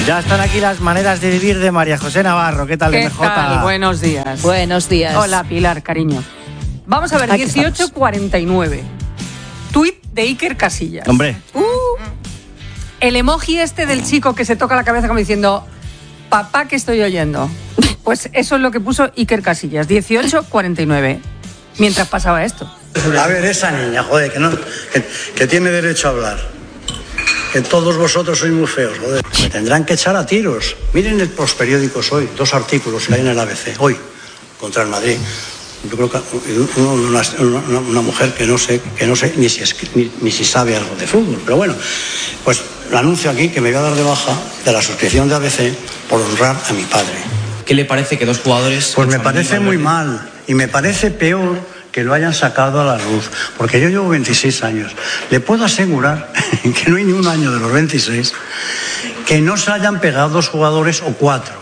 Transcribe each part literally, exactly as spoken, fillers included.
Ya están aquí las maneras de vivir de María José Navarro. ¿Qué tal, ¿Qué M J? tal? Buenos días. Buenos días. Hola, Pilar, cariño. Vamos a ver, Aquí dieciocho cuarenta y nueve. Tuit de Iker Casillas. Hombre. Uh, el emoji este del chico que se toca la cabeza como diciendo, papá, ¿qué estoy oyendo? Pues eso es lo que puso Iker Casillas, dieciocho cuarenta y nueve, mientras pasaba esto. A ver, esa niña, joder, que, no, que, que tiene derecho a hablar. Que todos vosotros sois muy feos, joder. Me tendrán que echar a tiros. Miren los periódicos hoy, dos artículos que hay en el A B C, hoy, contra el Madrid. Yo creo que una, una, una mujer que no sé, que no sé ni, si es, ni, ni si sabe algo de fútbol. Pero bueno, pues lo anuncio aquí que me voy a dar de baja de la suscripción de A B C por honrar a mi padre. ¿Qué le parece que dos jugadores... Pues me parece muy mal y me parece peor que lo hayan sacado a la luz, porque yo llevo veintiséis años. Le puedo asegurar que no hay ni un año de los veintiséis que no se hayan pegado dos jugadores o cuatro.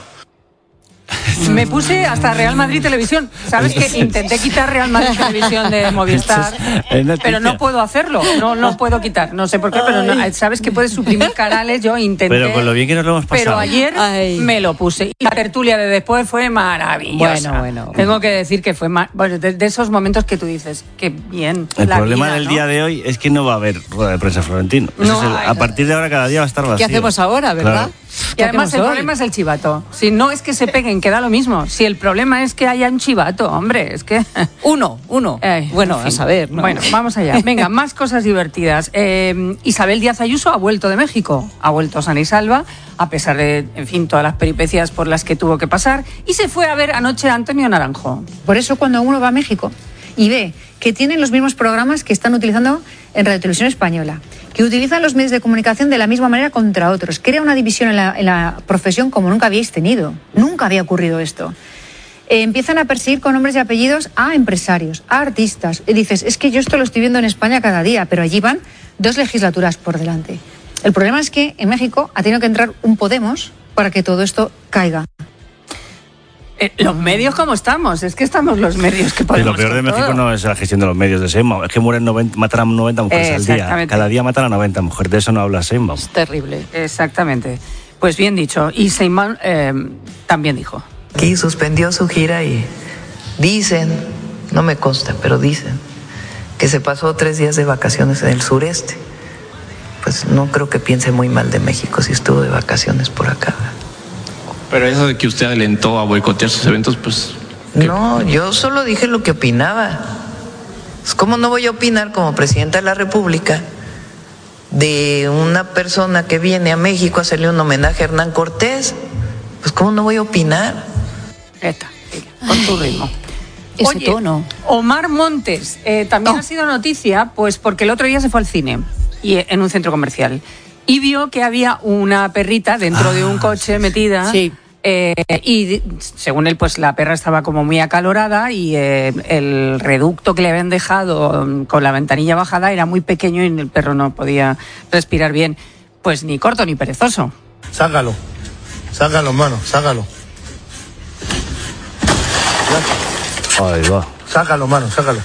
Me puse hasta Real Madrid Televisión. ¿Sabes que intenté quitar Real Madrid Televisión de Movistar? Pero no puedo hacerlo, no no puedo quitar. No sé por qué, pero no, sabes que puedes suprimir canales. Yo intenté. Pero con lo bien que nos lo hemos pasado. Pero ayer Ay. me lo puse. Y la tertulia de después fue maravillosa. Bueno, bueno. Tengo que decir que fue mar... bueno, de, de esos momentos que tú dices, qué bien. El la problema vida, del ¿no? día de hoy es que no va a haber rueda de prensa, Florentino. Ese No es el- hay. a partir de ahora cada día va a estar vacío. ¿Qué hacemos ahora, verdad? Claro. Y además el hoy? problema es el chivato. Si no es que se peguen, queda lo mismo. Si el problema es que haya un chivato, hombre, es que... Uno, uno. Ay, bueno, en fin. a saber, ¿no? Bueno, vamos allá. Venga, más cosas divertidas. Eh, Isabel Díaz Ayuso ha vuelto de México. Ha vuelto sana y salva, a pesar de, en fin, todas las peripecias por las que tuvo que pasar. Y se fue a ver anoche a Antonio Naranjo. Por eso cuando uno va a México y ve que tienen los mismos programas que están utilizando en Radio Televisión Española, que utilizan los medios de comunicación de la misma manera contra otros, crea una división en la, en la profesión como nunca habíais tenido. Nunca había ocurrido esto. Eh, empiezan a perseguir con nombres y apellidos a empresarios, a artistas. Y dices, es que yo esto lo estoy viendo en España cada día, pero allí van dos legislaturas por delante. El problema es que en México ha tenido que entrar un Podemos para que todo esto caiga. Eh, los medios, ¿cómo estamos? Es que estamos los medios que Y podemos lo peor de con México todo. no es la gestión de los medios de Sheinbaum, es que mueren noventa, matan a noventa mujeres al día. Exactamente. Cada día matan a noventa mujeres, de eso no habla Sheinbaum. Es terrible. Exactamente. Pues bien dicho. Y Sheinbaum eh, también dijo. Aquí suspendió su gira y dicen, no me consta, pero dicen que se pasó tres días de vacaciones en el sureste. Pues no creo que piense muy mal de México si estuvo de vacaciones por acá. Pero eso de que usted alentó a boicotear sus eventos, pues... ¿qué? No, yo solo dije lo que opinaba. Pues, ¿cómo no voy a opinar como presidenta de la República de una persona que viene a México a hacerle un homenaje a Hernán Cortés? Pues ¿cómo no voy a opinar? Esta, con tu ritmo. Ese Oye, tono. Omar Montes eh, también Oh. ha sido noticia, pues porque el otro día se fue al cine y eh, en un centro comercial y vio que había una perrita dentro Ah, de un coche metida. Sí. Eh, y de- según él, pues la perra estaba como muy acalorada y eh, el reducto que le habían dejado mm, con la ventanilla bajada era muy pequeño y el perro no podía respirar bien. Pues ni corto ni perezoso. Sácalo, sácalo, mano, sácalo. Ahí va. Sácalo, mano, sácalo.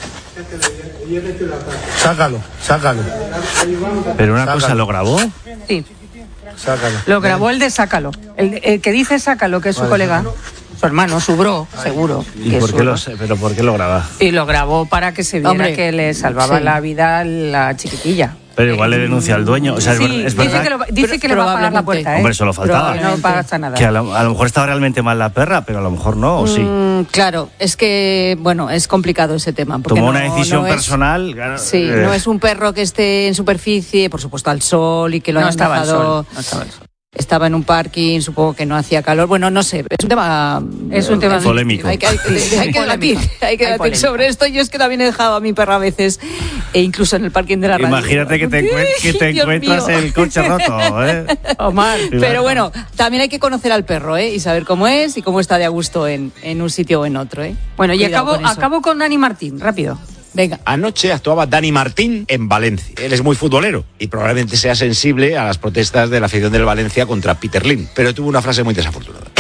Sácalo, sácalo, Pero una Sácalo. cosa, ¿lo grabó? Sí. sácalo. Lo grabó el de Sácalo. El, el que dice Sácalo, que es su Vale, colega. sácalo. Su hermano, su bro, seguro. ¿Y que por es qué su lo bro. sé? ¿Pero por qué lo graba? Y lo grabó para que se viera Hombre, que le salvaba sí. la vida a la chiquitilla. Pero igual le denuncia al dueño. O sea, es Sí, ver- es dice verdad. que, lo, dice Pero- que le va a pagar la probablemente. puerta, ¿eh? Hombre, solo faltaba. Que no pasa nada. Que a lo, a lo mejor estaba realmente mal la perra, pero a lo mejor no, o sí. Mm, claro, es que, bueno, es complicado ese tema. porque Tomó no- una decisión no es- personal. claro, Sí, eh, no es un perro que esté en superficie, por supuesto al sol y que lo No hayan estaba el dejado. sol. No estaba el sol. Estaba en un parking, supongo que no hacía calor. Bueno, no sé, es un tema... Es un tema Polémico. Hay que, hay, que- hay que debatir, Polémico. hay que Hay debatir polémica. sobre esto. Yo es que también he dejado a mi perra a veces, e incluso en el parking de la radio. Imagínate que te, encuent- que te Dios encuentras mío. el coche roto, ¿eh? Omar. Pero bueno, también hay que conocer al perro, ¿eh? Y saber cómo es y cómo está de a gusto en, en un sitio o en otro, ¿eh? Bueno, y Cuidado acabo, con eso. acabo con Dani Martín, rápido. Venga. Anoche actuaba Dani Martín en Valencia. Él es muy futbolero y probablemente sea sensible a las protestas de la afición del Valencia contra Peter Lim, pero tuvo una frase muy desafortunada.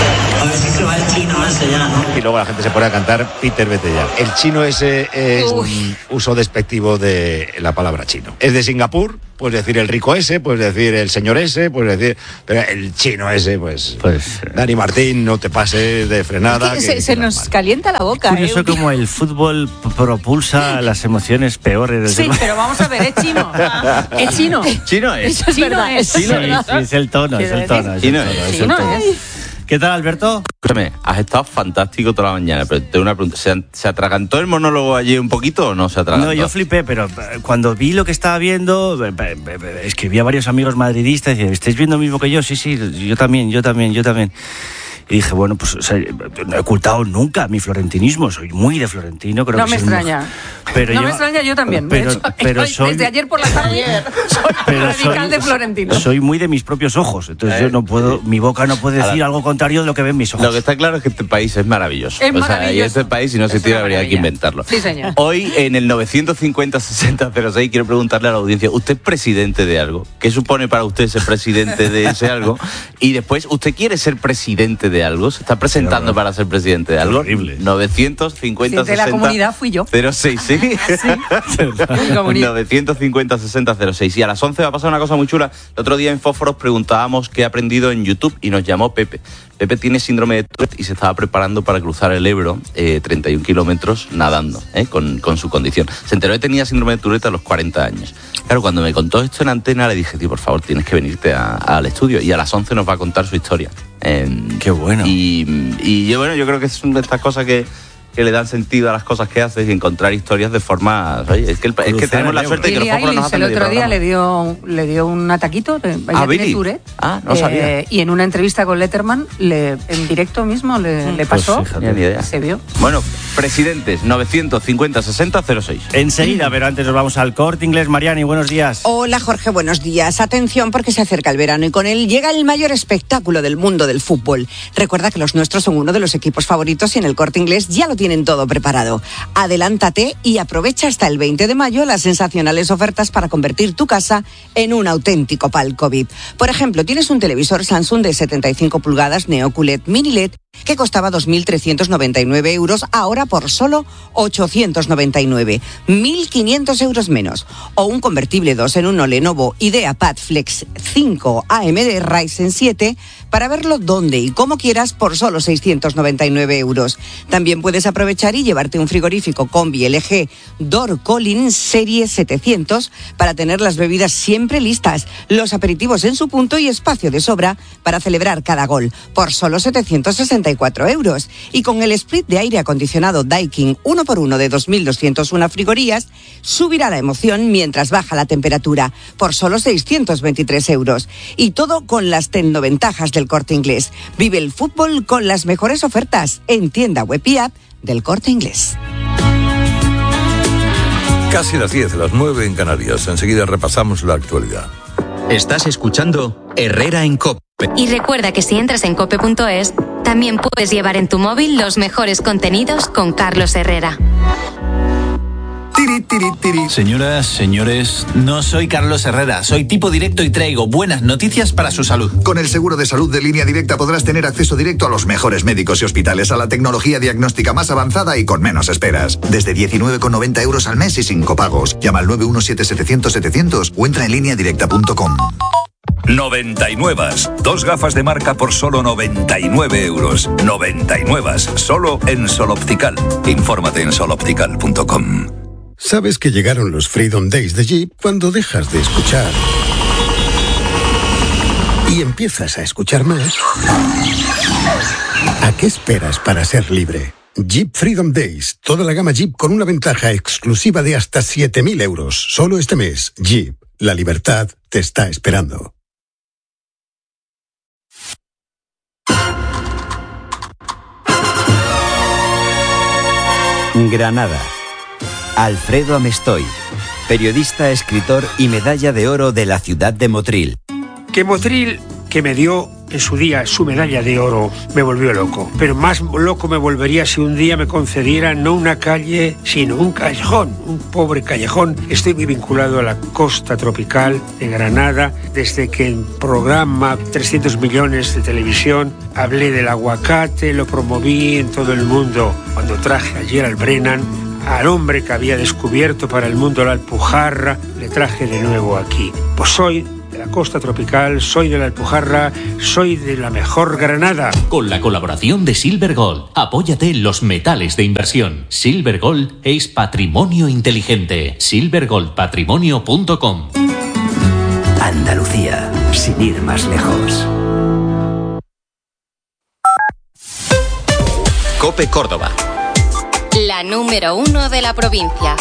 A ver si se va el chino ese ya, ¿no? Y luego la gente se pone a cantar Peter, vete ya. El chino ese es un uso despectivo de la palabra chino. Es de Singapur, puedes decir el rico ese, puedes decir el señor ese, puedes decir... Pero el chino ese, pues... Pues Dani Martín, no te pases de frenada. Es que que se, se nos mal. calienta la boca. curioso ¿eh? como el fútbol p- propulsa las emociones peores del Sí, ser humano. pero vamos a ver, es chino. Es chino. Chino es. Eso es Chino verdad. es. eso Sí, es verdad. sí, es el tono, es el tono. Es el Chino tono, es. es el Chino tono. es. ¿Qué tal, Alberto? Escúchame, has estado fantástico toda la mañana, pero tengo una pregunta. ¿Se, ¿Se atragantó el monólogo allí un poquito o no se atragantó? No, yo flipé, pero eh, cuando vi lo que estaba viendo, eh, eh, eh, escribí a varios amigos madridistas y decía, ¿estáis viendo lo mismo que yo? Sí, sí, yo también, yo también, yo también. Y dije, bueno, pues o sea, no he ocultado nunca mi florentinismo, soy muy de Florentino. Creo No que me soy muy- extraña. Pero no yo- me extraña, yo también. Pero, de hecho, pero hoy- soy, desde ayer por la tarde soy pero radical soy- de Florentino. Soy muy de mis propios ojos, entonces Eh, yo no puedo, mi boca no puede Ahora- decir algo contrario de lo que ven mis ojos. Lo que está claro es que este país es maravilloso. Es o sea, y maravilloso. este país, si no se Es tira, una habría que maravilla. inventarlo. Sí, señor. Hoy, en el novecientos cincuenta sesenta cero seis, quiero preguntarle a la audiencia, ¿usted es presidente de algo? ¿Qué supone para usted ser presidente de ese algo? Y después, ¿usted quiere ser presidente de algo? ¿Se está presentando horror. para ser presidente de algo? Horrible. novecientos cincuenta Sí, de la sesenta comunidad fui yo. cero seis, ¿sí? Mi comunidad. novecientos cincuenta sesenta cero seis. Y a las once va a pasar una cosa muy chula. El otro día en Fósforos preguntábamos qué ha aprendido en YouTube y nos llamó Pepe. Pepe tiene síndrome de Tourette y se estaba preparando para cruzar el Ebro, eh, treinta y un kilómetros nadando, eh, con, con su condición. Se enteró que tenía síndrome de Tourette a los cuarenta años. Claro, cuando me contó esto en antena le dije, tío, por favor, tienes que venirte a- al estudio. Y a las once nos va a contar su historia. Eh, Qué bueno. Y, y yo, bueno, yo creo que es una de estas cosas que... que le dan sentido a las cosas que haces y encontrar historias de forma... Oye, es que, el- es que tenemos la suerte de que los Billie Fósforos nos Eilish hacen el medio otro día programa. le dio, le dio un ataquito, ella Ah, tiene Billie. Tourette, Ah, no sabía. y en una entrevista con Letterman, le, en directo mismo le, le Pues pasó, fíjate. Ni idea. se vio. Bueno, presidentes, novecientos cincuenta sesenta cero seis. Enseguida, pero antes nos vamos al Corte Inglés. Mariani, buenos días. Hola Jorge, buenos días. Atención porque se acerca el verano y con él llega el mayor espectáculo del mundo del fútbol. Recuerda que los nuestros son uno de los equipos favoritos y en el Corte Inglés ya lo tienen todo preparado. Adelántate y aprovecha hasta el veinte de mayo las sensacionales ofertas para convertir tu casa en un auténtico palco V I P. Por ejemplo, tienes un televisor Samsung de setenta y cinco pulgadas Neo Q L E D Mini L E D que costaba dos mil trescientos noventa y nueve euros, ahora por solo ochocientos noventa y nueve, mil quinientos euros menos. O un convertible dos en uno Lenovo IdeaPad Flex cinco A M D Ryzen siete para verlo donde y como quieras por solo seiscientos noventa y nueve euros. También puedes aprovechar y llevarte un frigorífico Combi L G Door Colin Serie setecientos para tener las bebidas siempre listas, los aperitivos en su punto y espacio de sobra para celebrar cada gol por solo setecientos sesenta y cuatro euros. Y con el split de aire acondicionado Daikin uno por uno de dos mil doscientos uno frigorías, subirá la emoción mientras baja la temperatura por solo seiscientos veintitrés euros. Y todo con las tecnoventajas del Corte Inglés. Vive el fútbol con las mejores ofertas en tienda web y app del Corte Inglés. Casi las diez, las nueve en Canarias. Enseguida repasamos la actualidad. Estás escuchando Herrera en COPE. Y recuerda que si entras en cope punto es, también puedes llevar en tu móvil los mejores contenidos con Carlos Herrera. Señoras, señores, no soy Carlos Herrera, soy tipo directo y traigo buenas noticias para su salud. Con el seguro de salud de Línea Directa podrás tener acceso directo a los mejores médicos y hospitales, a la tecnología diagnóstica más avanzada y con menos esperas. Desde diecinueve con noventa euros al mes y sin copagos. Llama al nueve uno siete setecientos setecientos o entra en línea directa punto com. noventa y nueve. Dos gafas de marca por solo noventa y nueve euros. noventa y nueve. Solo en Sol Optical. Infórmate en sol optical punto com. ¿Sabes que llegaron los Freedom Days de Jeep cuando dejas de escuchar y empiezas a escuchar más? ¿A qué esperas para ser libre? Jeep Freedom Days. Toda la gama Jeep con una ventaja exclusiva de hasta siete mil euros. Solo este mes. Jeep. La libertad te está esperando. Granada. Alfredo Amestoy, periodista, escritor y medalla de oro de la ciudad de Motril. Que Motril, que me dio en su día su medalla de oro me volvió loco. Pero más loco me volvería si un día me concediera no una calle, sino un callejón, un pobre callejón. Estoy muy vinculado a la costa tropical de Granada desde que en programa trescientos millones de televisión hablé del aguacate, lo promoví en todo el mundo. Cuando traje ayer al Brennan, al hombre que había descubierto para el mundo la Alpujarra, le traje de nuevo aquí. Pues soy de la costa tropical, soy de la Alpujarra, soy de la mejor Granada. Con la colaboración de Silver Gold, apóyate en los metales de inversión. Silver Gold es patrimonio inteligente. silver gold patrimonio punto com. Andalucía, sin ir más lejos. COPE Córdoba. La número uno de la provincia.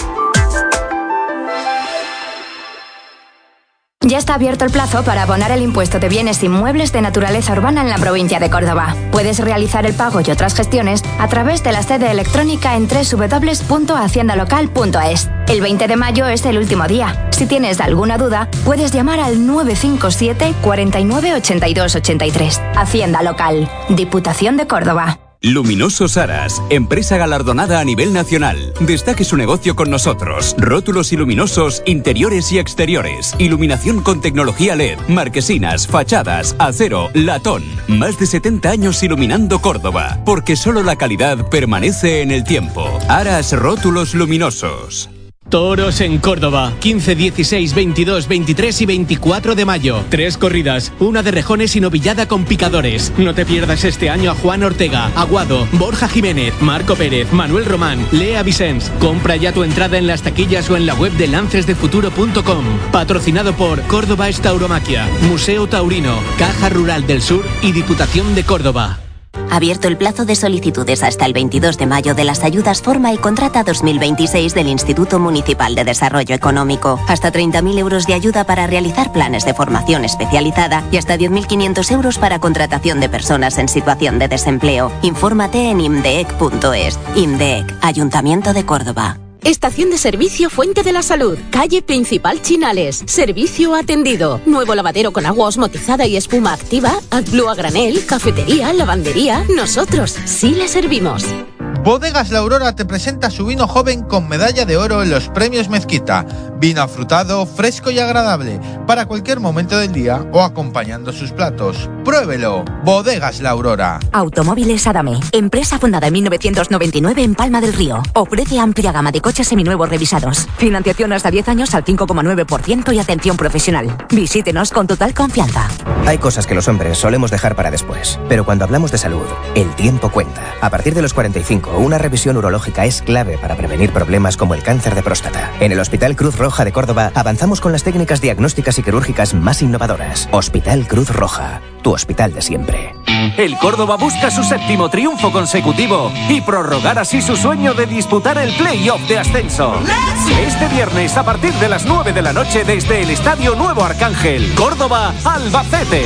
Ya está abierto el plazo para abonar el impuesto de bienes inmuebles de naturaleza urbana en la provincia de Córdoba. Puedes realizar el pago y otras gestiones a través de la sede electrónica en doble u doble u doble u punto hacienda local punto es. El veinte de mayo es el último día. Si tienes alguna duda, puedes llamar al nueve cinco siete, cuarenta y nueve, ochenta y dos, ochenta y tres. Hacienda Local, Diputación de Córdoba. Luminosos Aras, empresa galardonada a nivel nacional. Destaque su negocio con nosotros. Rótulos y luminosos, interiores y exteriores. Iluminación con tecnología L E D, marquesinas, fachadas, acero, latón. Más de setenta años iluminando Córdoba, porque solo la calidad permanece en el tiempo. Aras Rótulos Luminosos. Toros en Córdoba, quince, dieciséis, veintidós, veintitrés y veinticuatro de mayo. Tres corridas, una de rejones y novillada con picadores. No te pierdas este año a Juan Ortega, Aguado, Borja Jiménez, Marco Pérez, Manuel Román, Lea Vicens. Compra ya tu entrada en las taquillas o en la web de lances de futuro punto com. Patrocinado por Córdoba es Tauromaquia, Museo Taurino, Caja Rural del Sur y Diputación de Córdoba. Abierto el plazo de solicitudes hasta el veintidós de mayo de las ayudas Forma y Contrata dos mil veintiséis del Instituto Municipal de Desarrollo Económico. Hasta treinta mil euros de ayuda para realizar planes de formación especializada y hasta diez mil quinientos euros para contratación de personas en situación de desempleo. Infórmate en imdeec punto es. IMDEC, Ayuntamiento de Córdoba. Estación de servicio Fuente de la Salud, calle Principal Chinales, servicio atendido, nuevo lavadero con agua osmotizada y espuma activa, AdBlue a granel, cafetería, lavandería, nosotros sí le servimos. Bodegas La Aurora te presenta su vino joven con medalla de oro en los premios Mezquita. Vino afrutado, fresco y agradable, para cualquier momento del día o acompañando sus platos. ¡Pruébelo! Bodegas La Aurora. Automóviles Adame, empresa fundada en mil novecientos noventa y nueve en Palma del Río. Ofrece amplia gama de coches seminuevos revisados. Financiación hasta diez años al cinco coma nueve por ciento y atención profesional. Visítenos con total confianza. Hay cosas que los hombres solemos dejar para después, pero cuando hablamos de salud, el tiempo cuenta. A partir de los cuarenta y cinco, una revisión urológica es clave para prevenir problemas como el cáncer de próstata. En el Hospital Cruz Roja de Córdoba avanzamos con las técnicas diagnósticas y quirúrgicas más innovadoras. Hospital Cruz Roja, tu hospital de siempre. El Córdoba busca su séptimo triunfo consecutivo y prorrogar así su sueño de disputar el play-off de ascenso. Este viernes a partir de las nueve de la noche desde el Estadio Nuevo Arcángel, Córdoba, Albacete.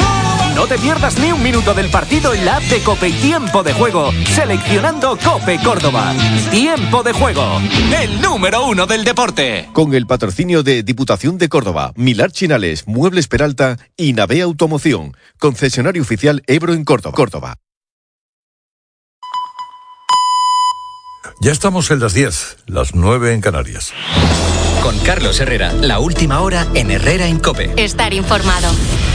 No te pierdas ni un minuto del partido en la app de COPE y Tiempo de Juego, seleccionando COPE Córdoba. Tiempo de Juego, el número uno del deporte. Con el patrocinio de Diputación de Córdoba, Milar Chinales, Muebles Peralta y Navea Automoción, concesionario oficial Ebro en Córdoba. Córdoba. Ya estamos en las diez, las nueve en Canarias. Con Carlos Herrera, la última hora en Herrera en COPE. Estar informado.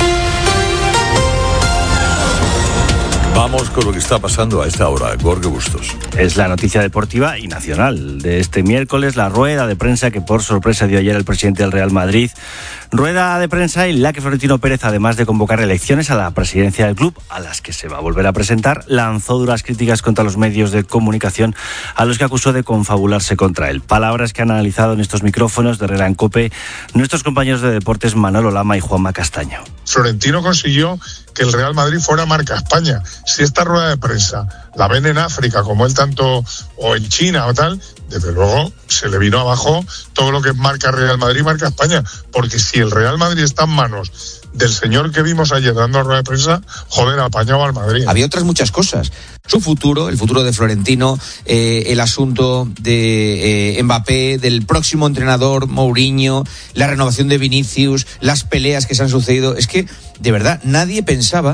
Vamos con lo que está pasando a esta hora. Jorge Bustos. Es la noticia deportiva y nacional de este miércoles, la rueda de prensa que por sorpresa dio ayer el presidente del Real Madrid. Rueda de prensa en la que Florentino Pérez, además de convocar elecciones a la presidencia del club, a las que se va a volver a presentar, lanzó duras críticas contra los medios de comunicación a los que acusó de confabularse contra él. Palabras que han analizado en estos micrófonos de Herrera en COPE nuestros compañeros de deportes Manolo Lama y Juanma Castaño. Florentino consiguió que el Real Madrid fuera marca España. Si esta rueda de prensa la ven en África, como él tanto, o en China o tal, desde luego se le vino abajo todo lo que es marca Real Madrid, marca España, porque si el Real Madrid está en manos del señor que vimos ayer dando rueda de prensa, joder, apañado al Madrid. Había otras muchas cosas. Su futuro, el futuro de Florentino, eh, el asunto de eh, Mbappé, del próximo entrenador Mourinho, la renovación de Vinicius, las peleas que se han sucedido. Es que, de verdad, nadie pensaba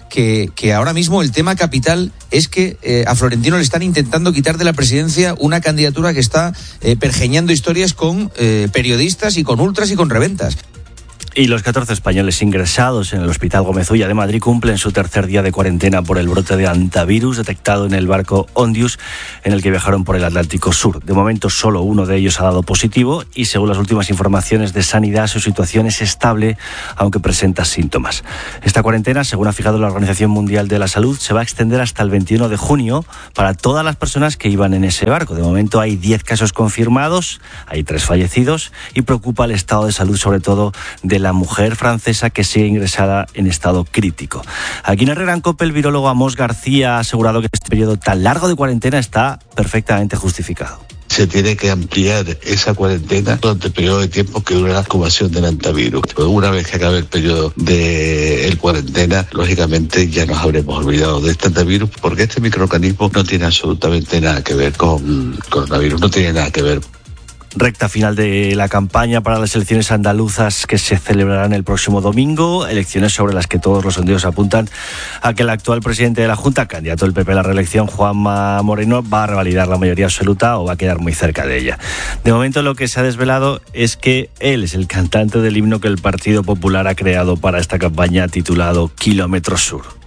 que, que ahora mismo el tema capital es que eh, a Florentino le están intentando quitar de la presidencia una candidatura que está eh, pergeñando historias con eh, periodistas y con ultras y con reventas. Y los catorce españoles ingresados en el Hospital Gómez Ulla de Madrid cumplen su tercer día de cuarentena por el brote de hantavirus detectado en el barco Ondius, en el que viajaron por el Atlántico Sur. De momento, solo uno de ellos ha dado positivo y, según las últimas informaciones de Sanidad, su situación es estable, aunque presenta síntomas. Esta cuarentena, según ha fijado la Organización Mundial de la Salud, se va a extender hasta el veintiuno de junio para todas las personas que iban en ese barco. De momento hay diez casos confirmados, hay tres fallecidos y preocupa el estado de salud, sobre todo de la mujer francesa que sigue ingresada en estado crítico. Aquí en Herrera en COPE, el virólogo Amos García ha asegurado que este periodo tan largo de cuarentena está perfectamente justificado. Se tiene que ampliar esa cuarentena durante el periodo de tiempo que dura la incubación del hantavirus. Una vez que acabe el periodo de el cuarentena, lógicamente ya nos habremos olvidado de este hantavirus, porque este microorganismo no tiene absolutamente nada que ver con coronavirus, no tiene nada que ver. Recta final de la campaña para las elecciones andaluzas que se celebrarán el próximo domingo, elecciones sobre las que todos los sondeos apuntan a que el actual presidente de la Junta, candidato del P P a la reelección, Juanma Moreno, va a revalidar la mayoría absoluta o va a quedar muy cerca de ella. De momento, lo que se ha desvelado es que él es el cantante del himno que el Partido Popular ha creado para esta campaña, titulado Kilómetro Sur.